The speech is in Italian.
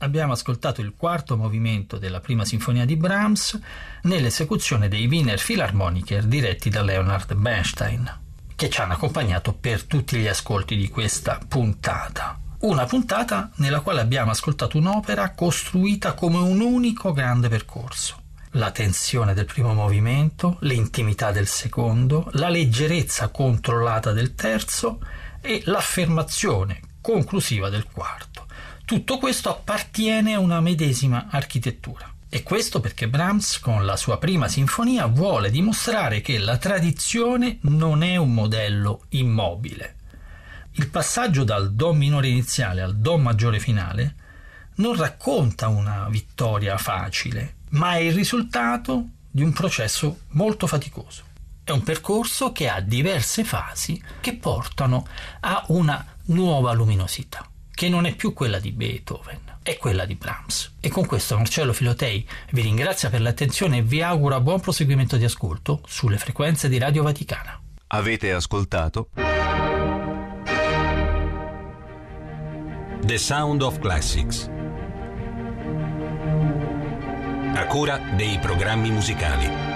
abbiamo ascoltato il quarto movimento della prima sinfonia di Brahms nell'esecuzione dei Wiener Philharmoniker diretti da Leonard Bernstein, che ci hanno accompagnato per tutti gli ascolti di questa puntata. Una puntata nella quale abbiamo ascoltato un'opera costruita come un unico grande percorso. La tensione del primo movimento, l'intimità del secondo, la leggerezza controllata del terzo e l'affermazione conclusiva del quarto. Tutto questo appartiene a una medesima architettura. E questo perché Brahms, con la sua prima sinfonia, vuole dimostrare che la tradizione non è un modello immobile. Il passaggio dal Do minore iniziale al Do maggiore finale non racconta una vittoria facile, ma è il risultato di un processo molto faticoso. È un percorso che ha diverse fasi che portano a una nuova luminosità, che non è più quella di Beethoven, è quella di Brahms. E con questo Marcello Filotei vi ringrazia per l'attenzione e vi augura buon proseguimento di ascolto sulle frequenze di Radio Vaticana. Avete ascoltato The Sound of Classics, a cura dei programmi musicali.